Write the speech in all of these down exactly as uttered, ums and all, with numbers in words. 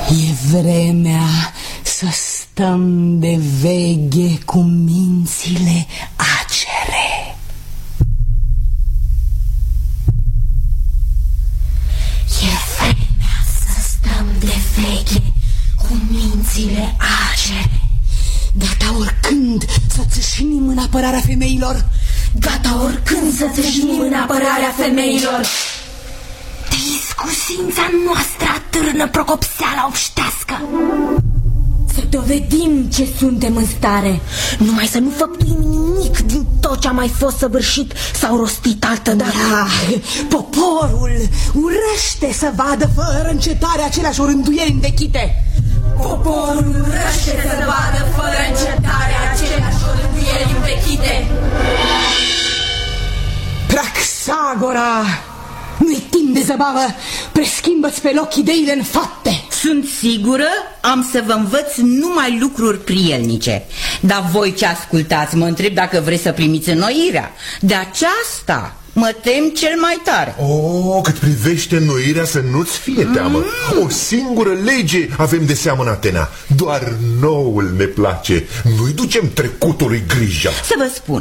E vremea să stăm de veghe cu mințile acere. E vremea să stăm de veghe cu mințile acere. Gata oricând să țâșnim în apărarea femeilor. Gata oricând să țâșnim în apărarea femeilor. De iscusința noastră atârnă procopseala obștească. Să dovedim ce suntem în stare. Numai să nu făptuim nimic din tot ce a mai fost săvârșit sau rostit altădată. Da, poporul urăște să vadă fără încetare aceleași orânduieri învechite. Poporul urăște să vadă fără încetare aceleași orânduieri învechite. Praxagora, nu-i timp de zăbavă, preschimbă-ți pe loc ideile în fapte. Sunt sigură, am să vă învăț numai lucruri prielnice. Dar voi ce ascultați, mă întreb dacă vreți să primiți înnoirea. De aceasta mă tem cel mai tare. Oh, cât privește înnoirea, să nu-ți fie teamă. mm. O singură lege avem de seamă în Atena. Doar noul ne place. Nu-i ducem trecutului grija. Să vă spun,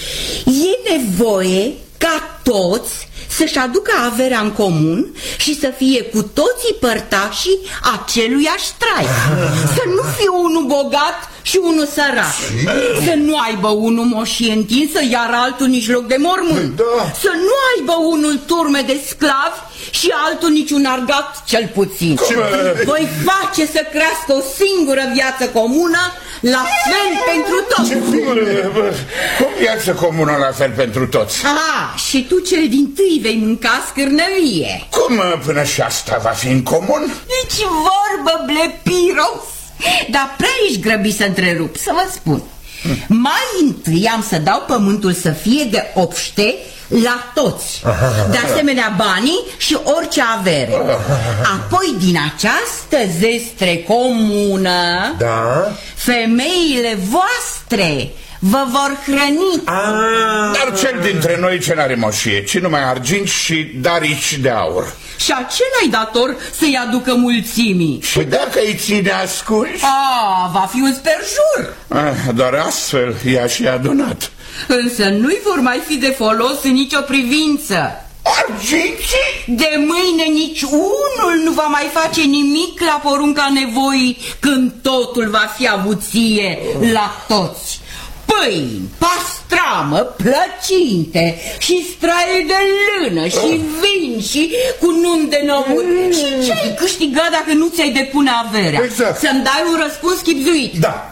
e nevoie ca toți să-și aducă averea în comun și să fie cu toții părtașii aceluiași trai. Să nu fie unul bogat și unul sărac. Să nu aibă unul moșie întinsă, iar altul nici loc de mormânt. Da. Să nu aibă unul turme de sclavi și altul niciun argat, cel puțin. Voi face să crească o singură viață comună, la fel pentru toți. Cum viață comună la fel pentru toți? Aha, și tu cel dintâi vei mânca scârnăvie. Cum până și asta va fi în comun? Nici vorbă, Blepiros. Dar prea ești grăbit să întrerup, să vă spun. Mai întâi am să dau pământul să fie de obște la toți. De asemenea banii și orice avere. Apoi din această zestre comună, da? Femeile voastre vă vor hrăni. Ah. Dar cel dintre noi ce n-are moșie, ci numai argint și darici de aur. Și acela-i dator să-i aducă mulțimii. Și dacă îi ține asculți? A, va fi un sperjur. Ah, doar astfel i-a și adunat. Însă nu-i vor mai fi de folos în nicio privință. Arginții? De mâine nici unul nu va mai face nimic la porunca nevoii, când totul va fi avuție la toți. Pâini, pastramă, plăcinte și straie de lână și vin și cununi de nămuri. Și ce-ai câștigat dacă nu ți-ai depune averea? Exact. Să-mi dai un răspuns chibzuit. Da.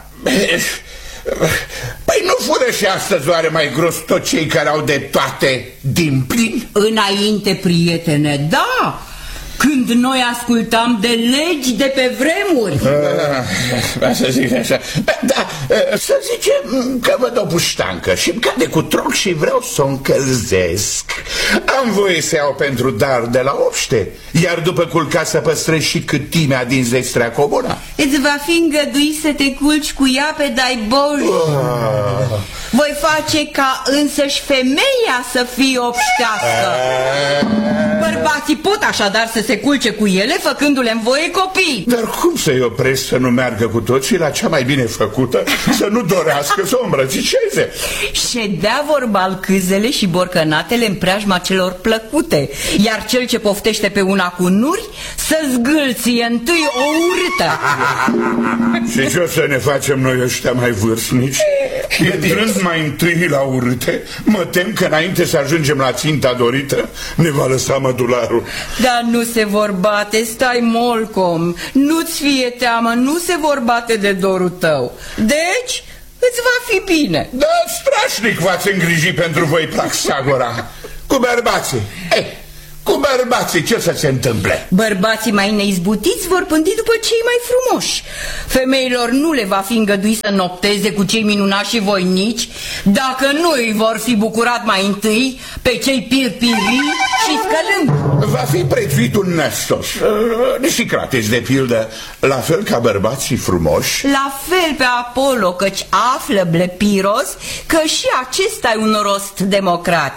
Păi nu fură și astăzi oare mai gros tot cei care au de toate din plin? Înainte, prietene, da. Când noi ascultam de legi de pe vremuri. Da, să zic așa. Da, să zicem că văd o puștancă și îmi cade cu troc și vreau să o încălzesc. Am voie să iau pentru dar de la obște, iar după culcat să păstrez și câtimea din zestrea comună. Îți va fi îngăduit să te culci cu ea pe dai boși. Ah. Voi face ca însăși femeia să fie obștească. Bărbații pot așadar să se culce cu ele, făcându-le în voie copii. Dar cum să-i opresc să nu meargă cu toții la cea mai bine făcută, să nu dorească să o îmbrățișeze? Ședea vorba câzele și borcănatele în preajma celor plăcute, iar cel ce poftește pe una cu nuri să zgâlție întâi o urâtă. Și ce o să ne facem noi ăștia mai vârstnici? Intrând mai întâi la urâte, mă tem că înainte să ajungem la ținta dorită ne va lăsa mădularul. Dar nu se vor bate, stai molcom. Nu-ți fie teamă, nu se vor bate de dorul tău. Deci îți va fi bine. Da, strașnic v-ați îngrijit pentru voi, Praxagora. Cu bărbații. Eh, cu bărbații ce să se întâmple? Bărbații mai neizbutiți vor pândi după cei mai frumoși. Femeilor nu le va fi îngăduit să nopteze cu cei minunași și voinici, dacă nu îi vor fi bucurat mai întâi pe cei pirpirii și scălând. Va fi prețuit un Nestos și Crates, de pildă, la fel ca bărbații frumoși. La fel pe Apollo, căci află, Blepiros, că și acesta e un rost democratic.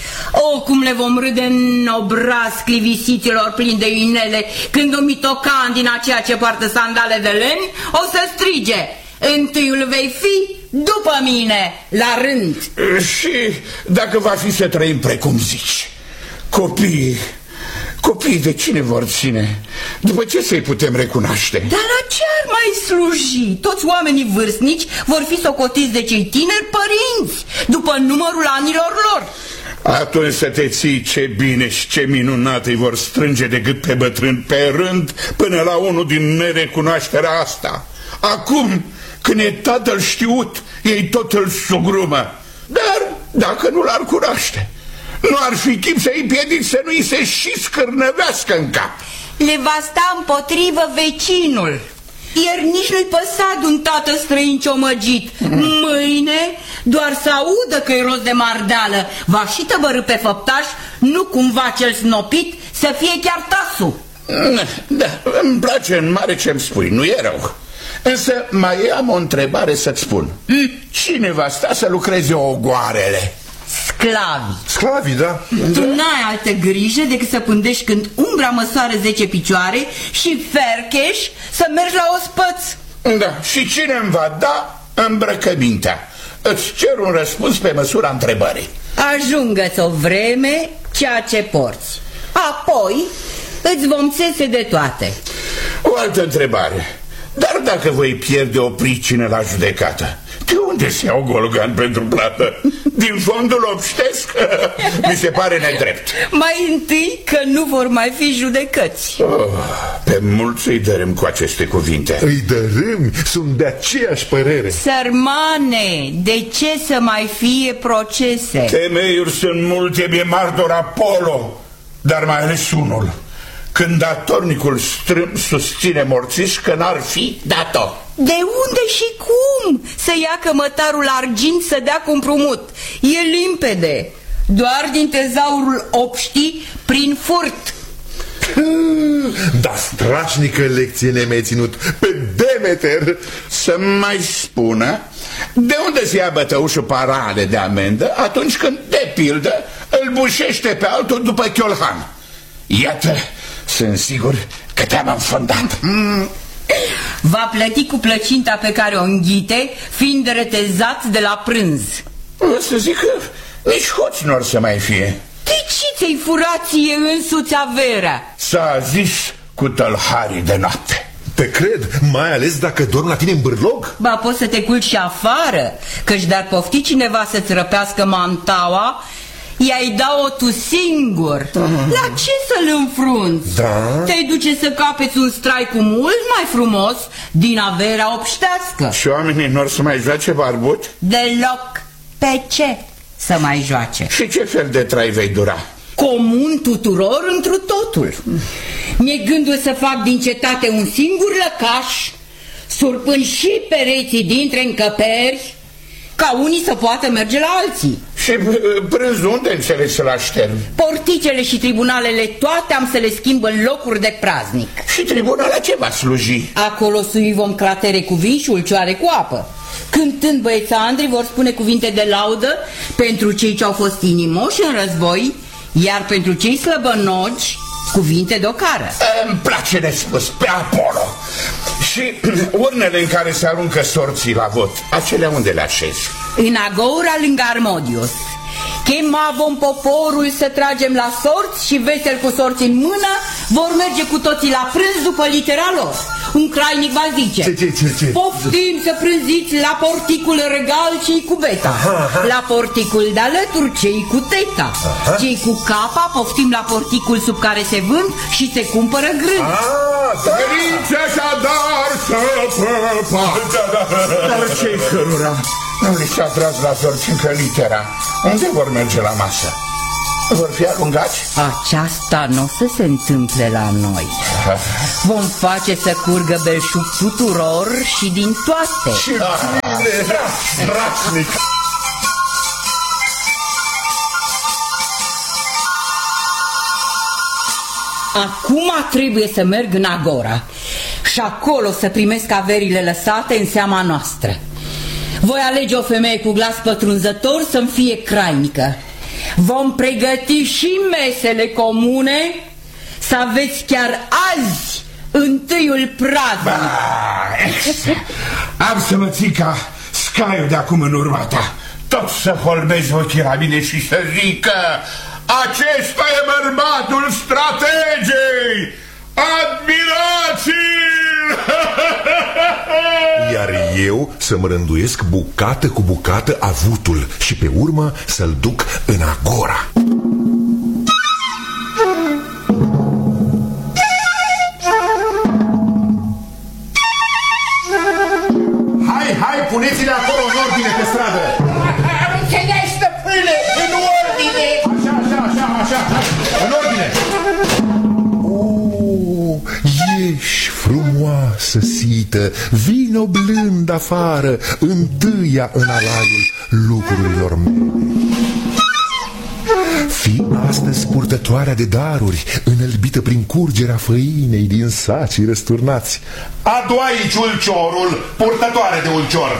O, cum le vom râde în obraz clivisiților plini de inele când un mitocan din aceea ce poartă sandale de lemn o să strige: întâiul vei fi după mine, la rând. Și dacă va fi să trăim precum zici, copiii, copiii de cine vor ține? După ce să-i putem recunoaște? Dar la ce ar mai sluji? Toți oamenii vârstnici vor fi socotiți de cei tineri părinți, după numărul anilor lor. Atunci să te ții, ce bine și ce minunat îi vor strânge de gât pe bătrâni pe rând până la unul din nerecunoașterea asta. Acum, când e tatăl știut, ei tot îl sugrumă. Dar dacă nu l-ar cunoaște, nu ar fi chip să-i împiedici să nu-i se și scârnăvească în cap. Le va sta împotrivă vecinul. Ieri nici nu-i păsa de un tată străin ciomăgit. Mâine, doar să audă că-i rost de mardeală, va și tăbărâ pe făptaș, nu cumva cel snopit să fie chiar tasul. Da, îmi place în mare ce-mi spui, nu e rău. Însă mai am o întrebare să-ți spun. mm. Cine va sta să lucreze ogoarele? Sclavi. Sclavi, da. Tu n-ai altă grijă decât să pândești când umbra măsoară zece picioare și fercheș să mergi la ospăț. Da, și cine îmi va da îmbrăcămintea? Îți cer un răspuns pe măsura întrebării. Ajungă-ți o vreme ceea ce porți. Apoi îți vom țese de toate. O altă întrebare. Dar dacă voi pierde o pricină la judecată, de unde se iau golgan pentru plată? Din fondul obștesc? Mi se pare nedrept. Mai întâi că nu vor mai fi judecăți. Oh, pe mulți îi dărâm cu aceste cuvinte. Îi dărâm, sunt de aceeași părere. Sărmane, de ce să mai fie procese? Temeiuri sunt multe, mi-e martor Apollo, dar mai ales unul. Când datornicul strâm susține morțiș că n-ar fi dator. De unde și cum să ia cămătarul argint să dea cu împrumut? E limpede. Doar din tezaurul obștii prin furt. Da, strașnică lecție ne-ai ținut pe Demeter. Să mai spună de unde se ia bătăușul parale de amendă atunci când, de pildă, îl bușește pe altul după chiolhan. Iată, sunt sigur că te-am înfundat. mm. Va plăti cu plăcinta pe care o înghite, fiind retezat de la prânz. O să zic că nici hoți n-or să mai fie. De ce ți-ai furat ție însuți averea? S-a zis cu tălharii de noapte. Te cred, mai ales dacă dorm la tine în bârlog. Ba, poți să te culci și afară, căci dar pofti cineva să-ți răpească mantaua, i-ai da-o tu singur. uh-huh. La ce să-l înfrunți? Da? Te-ai duce să capeți un strai cu mult mai frumos din averea obștească. Și oamenii n-or să mai joace barbut? Deloc. Pe ce să mai joace? Și ce fel de trai vei dura? Comun tuturor întru totul. Mi-e gândul să fac din cetate un singur lăcaș, surpând și pereții dintre încăperi, ca unii să poată merge la alții. Și prânzul unde înțelegi să-l așterni? Porticele și tribunalele toate am să le schimb în locuri de praznic. Și tribunala ce va sluji? Acolo sui vom cratere cu vin și ulcioare cu apă. Cântând băiețandrii vor spune cuvinte de laudă pentru cei ce au fost inimoși în război, iar pentru cei slăbănogi cuvinte de ocară. Îmi place de spus, pe Apollo. Și urnele în care se aruncă sorții la vot, acelea unde le așezi? În agoura lângă Armodius. Chema vom poporul să tragem la sorți și vesel cu sorți în mână vor merge cu toții la prânz după litera lor. Un crainic va zice: ce, ce, ce, ce? Poftim să prânziți la porticul regal cei cu beta, aha, aha. La porticul de alături cei cu teta, aha. Cei cu capa poftim la porticul sub care se vând și se cumpără grând. Părinți așadar să păpa. Dar cei cărura nu li s-a tras la sorți încă litera, unde vor merge la masă? Vor fi alungați? Aceasta nu o să se întâmple la noi. Vom face să curgă belșug tuturor și din toate. Și bine, strașnic! Acum trebuie să merg în agora și acolo să primesc averile lăsate în seama noastră. Voi alege o femeie cu glas pătrunzător să-mi fie crainică. vom pregăti și mesele comune, să aveți chiar azi întâiul praznic. Am să mă țin ca scaiul de acum în urma ta. Tot să holbezi ochii la mine și să zică: acesta e bărbatul strategei! Admirați-l! Iar eu să-mi rânduiesc bucată cu bucată avutul și pe urmă să-l duc în agora. Hai, hai, puneți-le acolo în ordine pe stradă. Am înțeles, stăpâne, în ordine. Așa, așa, așa, așa, în ordine. O, ești frumoasă, sită, vino blând afară, întâia în alaiul lucrurilor mele. Fii astăzi purtătoarea de daruri, înălbită prin curgerea făinei din sacii răsturnați. Adu aici ulciorul, purtătoare de ulcior.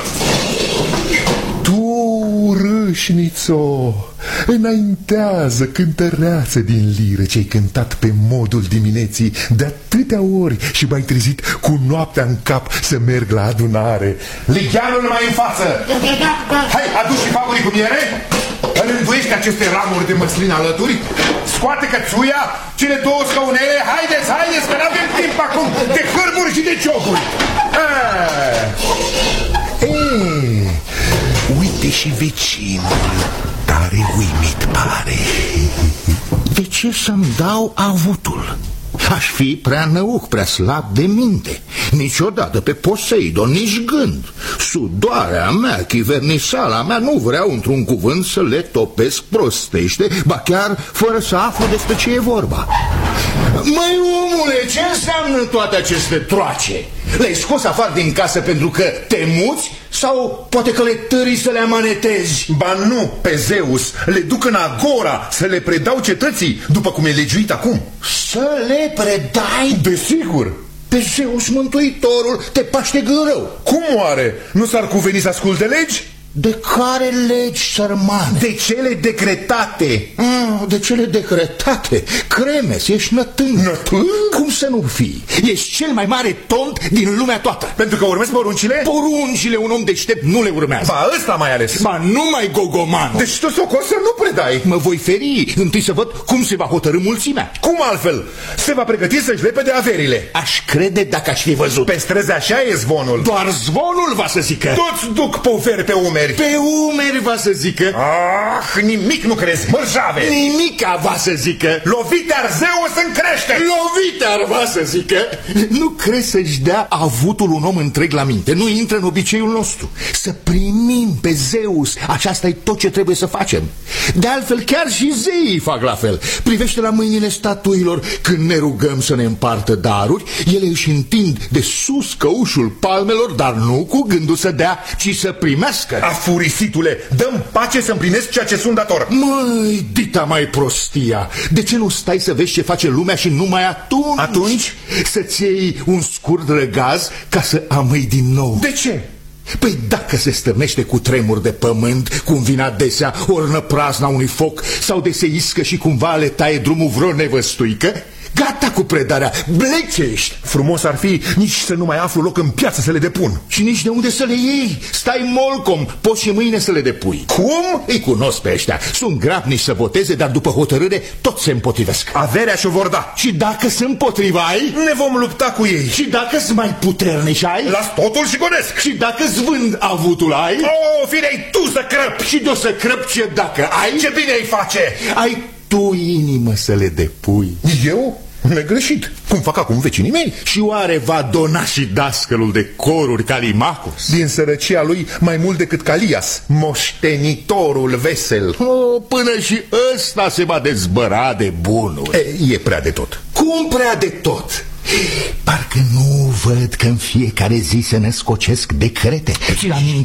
Tu, râșnițo, înaintează cântăreață din lire ce-ai cântat pe modul dimineții de atâtea ori și m-ai trezit cu noaptea în cap să merg la adunare. Ligheanul mai în față. Hai, adu și favorii cu miere. Rânduiește aceste ramuri de măslin alături. Scoate cățuia, cele două scaunele. Haideți, haideți, că n-avem timp acum de hârburi și de ciocuri. Ei, uite și vecinul, tare uimit pare. De ce să-mi dau avutul? Aș fi prea năuc, prea slab de minte. Niciodată pe Poseidon, nici gând. Sudoarea mea, chivernisala mea, nu vreau într-un cuvânt să le topesc prostește, ba chiar fără să aflu despre ce e vorba. Măi, omule, ce înseamnă toate aceste troace? Le-ai scos afară din casă pentru că te muți? Sau poate că le târii să le amanetezi? Ba nu, pe Zeus, le duc în agora să le predau cetății, după cum e legiuit acum. Să le predai? Desigur. Pe Zeus Mântuitorul te paște greu. Cum oare? Nu s-ar cuveni să asculte legi? De care legi, sărmane? De cele decretate. Mm, de cele decretate? Cremes, ești nătân. Nătân? Cum să nu fii? Ești cel mai mare tont din lumea toată. Pentru că urmezi poruncile? Poruncile un om deștept nu le urmează. Ba, ăsta mai ales. Ba, nu mai gogomanul. Deci tu s-o să nu predai. Mă voi feri, întâi să văd cum se va hotărî mulțimea. Cum altfel? Se va pregăti să-și lepede averile. Aș crede dacă aș fi văzut. Pe străzi așa e zvonul. Doar zvonul va să zică. Toți duc poveri pe umeri. Pe umeri va să zică. Ah, nimic nu crezi, mărjave. Nimica va să zică. Lovit ar Zeus în crește. Lovit ar va să zică. Nu crezi să-și dea avutul un om întreg la minte? Nu intră în obiceiul nostru. Să primim pe Zeus, aceasta e tot ce trebuie să facem. De altfel chiar și zeii fac la fel. Privește la mâinile statuilor. Când ne rugăm să ne împartă daruri, ele își întind de sus căușul palmelor, dar nu cu gândul să dea, ci să primească. Afurisitule, dă-mi pace să împlinesc ceea ce sunt dator. Măi, dita mai prostia. De ce nu stai să vezi ce face lumea și numai atunci? Atunci? Să-ți iei un scurt răgaz ca să amâi din nou. De ce? Păi dacă se stârnește cu tremur de pământ, cum vine adesea ornă prazna unui foc, sau de se iscă și cumva le taie drumul vreo nevăstuică, gata cu predarea, blecești. Frumos ar fi nici să nu mai aflu loc în piață să le depun. Și nici de unde să le iei. Stai molcom, poți și mâine să le depui. Cum? Îi cunosc pe ăștia. Sunt grabnici să voteze, dar după hotărâre tot se împotrivesc. Averea și-o vor da. Și dacă se împotrivai, ne vom lupta cu ei. Și dacă-s mai puternici ai, las totul și gonesc. Și dacă-ți vând avutul ai, o, fine-ai tu să crăpi. Și de-o să crăp ce dacă ai, ce bine ai face. Ai tu inimă să le depui. Eu? Negreșit, cum fac acum vecinii mei. Și oare va dona și dascălul de coruri Calimacos? Din sărăcia lui mai mult decât Calias, moștenitorul vesel. O, până și ăsta se va dezbăra de bunuri. E, e prea de tot. Cum prea de tot? Parcă nu văd că în fiecare zi se născocesc decrete. Ți-l amintești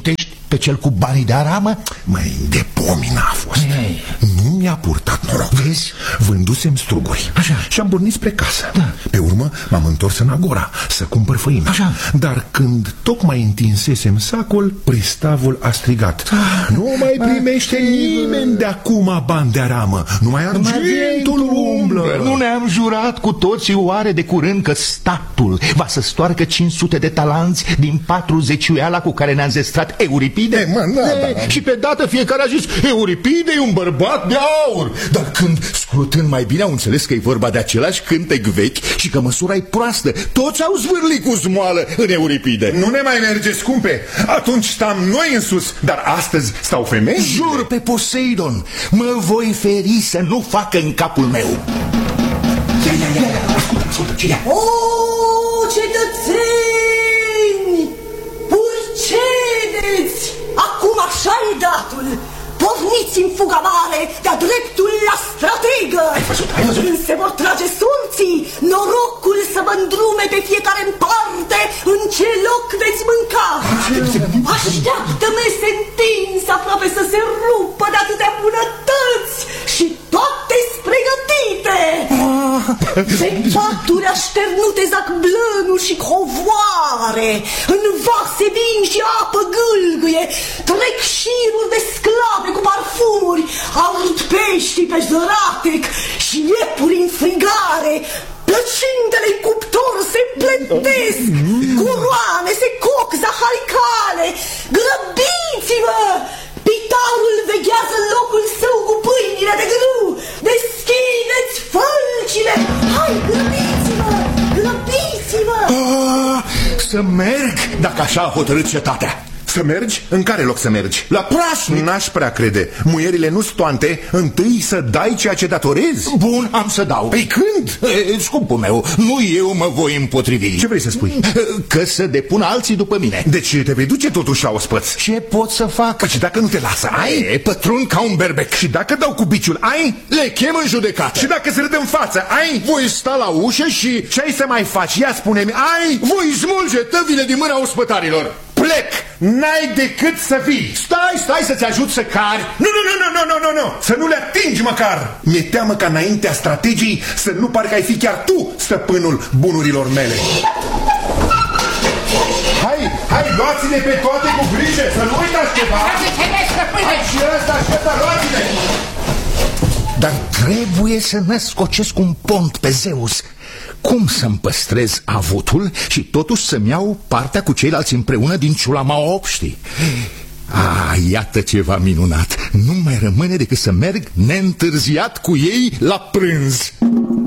pe cel cu banii de aramă? Măi, de pomina a fost. Ei. Nu mi-a purtat noroc. Vezi? Vândusem struguri. Așa. Și am pornit spre casă. Da. Pe urmă m-am întors în Agora să cumpăr făină. Așa. Dar când tocmai întinsesem sacul, pristavul a strigat: nu mai primește nimeni de acum bani de aramă, numai argintul umblă. Nu ne-am jurat cu toții oare de curând că statul va să stoarcă cinci sute de talanți din patruzeciuiala cu care ne-a înzestrat Euripide? E, mă, da, e, da. Și pe dată fiecare a zis: Euripide e un bărbat de aur. Dar când, scrutând mai bine, au înțeles că e vorba de același cântec vechi și că măsura e proastă. Toți au zvârlit cu smoală în Euripide. Nu ne mai merge, scumpe. Atunci stam noi în sus, dar astăzi stau femei. Jur pe Poseidon, mă voi feri să nu facă în capul meu. Ia, ia, ia, ia. Ascultă, ascultă, ce ia? O, cetățeni, purcedeți, acum așa e datul. Porniți în fuga mare de-a dreptul la strategă. Ai văzut, ai văzut? Când se vor trage sorții, norocul să vă îndrume pe fiecare în parte în ce loc veți mânca. Așteaptă-mă sentință aproape să se rupă de atâtea bunătăți și toate-s pregătite. Pe paturi așternute zac blănuri și covoare, în vase vin și apă gâlgâie, trec șiruri de sclave cu parfumuri, aud peștii pe zăratec și iepuri în frigare, plăcintele-i cuptor se plătesc, curoane se coc zaharicale. Grăbiți-vă! Pitarul veghează locul său cu pâinile de grâu. Deschideți fălcile! Hai, grăbiți-vă! Grăbiți-vă! Ah, să merg dacă așa a hotărât cetatea. Să mergi? În care loc să mergi? La prașnic. N-aș prea crede. Muierile nu stoante, întâi să dai ceea ce datorezi. Bun, am să dau. Păi când? E, scumpul meu, nu eu mă voi împotrivi. Ce vrei să spui? Că să depună alții după mine. Deci te vei duce totuși la ospăț. Ce pot să fac? Păi și dacă nu te lasă, ai? E, pătrund ca un berbec. Și dacă dau cu biciul, ai? Le chem în judecată. Și dacă se râd în față, ai? Voi sta la ușă și... Ce ai să mai faci? Ia spune-mi, ai? Voi smulge tăvile din mâna ospătarilor. Plec! N-ai decât să vii! Stai, stai să-ți ajut să cari. Nu, nu, nu, nu, nu, nu, nu! Să nu le atingi măcar! Mi-e teamă ca înaintea strategii să nu pare că ai fi chiar tu stăpânul bunurilor mele. Hai, hai, luați-le pe toate cu grijă, să nu uitați ceva! Hai și ăsta, și ăsta, luați-le! Dar trebuie să născocesc un pont pe Zeus. Cum să-mi păstrez avutul și totuși să-mi iau partea cu ceilalți împreună din ciulama obștii? Ah, iată ceva minunat! Nu mai rămâne decât să merg neîntârziat cu ei la prânz.